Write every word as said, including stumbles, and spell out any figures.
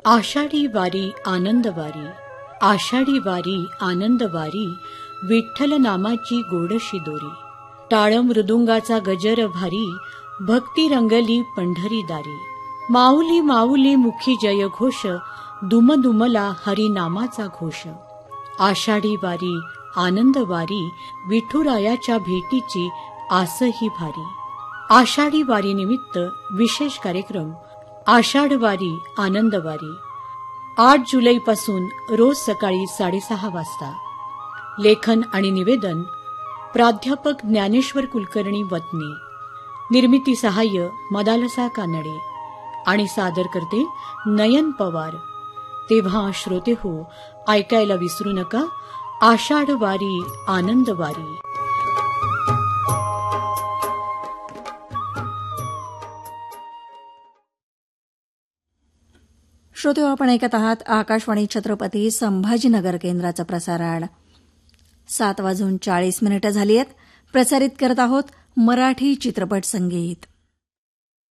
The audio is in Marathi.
आषाढी वारी आनंद वारी, आषाढी वारी आनंद वारी, विठ्ठल नामाची गोडशी दोरी. टाळ मृदुंगाचा गजर भारी, भक्ती रंगली पंढरी दारी. माऊली माऊली मुखी जय घोष, दुमदुमला हरिनामाचा घोष. आषाढी वारी आनंद वारी, विठुरायाच्या भेटीची आसही भारी. आषाढी वारी निमित्त विशेष कार्यक्रम आषाढ वारी आनंद वारी. आठ जुलैपासून रोज सकाळी साडेसहा वाजता. लेखन आणि निवेदन प्राध्यापक ज्ञानेश्वर कुलकर्णी वतनी. निर्मिती सहाय्य मदालसा कानडे आणि सादर करते नयन पवार. तेव्हा श्रोते हो, ऐकायला विसरू नका आषाढ वारी आनंद वारी. श्रोते हो, आपण ऐकत आहात आकाशवाणी छत्रपती संभाजीनगर केंद्राचं प्रसारण. सात वाजून चाळीस मिनिटं झाली आहेत. प्रसारित करत आहोत मराठी चित्रपट संगीत.